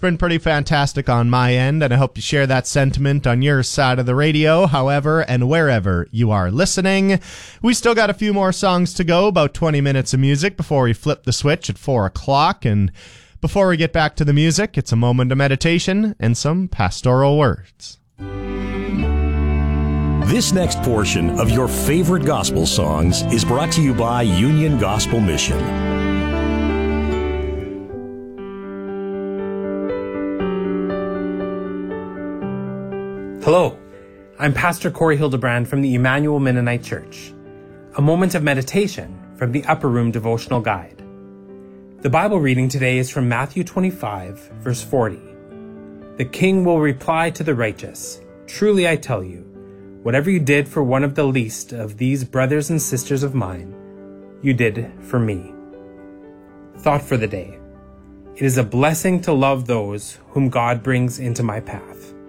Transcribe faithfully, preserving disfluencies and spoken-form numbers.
been pretty fantastic on my end, and I hope you share that sentiment on your side of the radio, however and wherever you are listening. We still got a few more songs to go, about twenty minutes of music before we flip the switch at four o'clock, and before we get back to the music, it's a moment of meditation and some pastoral words. This next portion of your favorite gospel songs is brought to you by Union Gospel Mission. Hello, I'm Pastor Corey Hildebrand from the Emmanuel Mennonite Church. A moment of meditation from the Upper Room Devotional Guide. The Bible reading today is from Matthew twenty-five, verse forty. The king will reply to the righteous, "Truly I tell you, whatever you did for one of the least of these brothers and sisters of mine, you did for me." Thought for the day. It is a blessing to love those whom God brings into my path.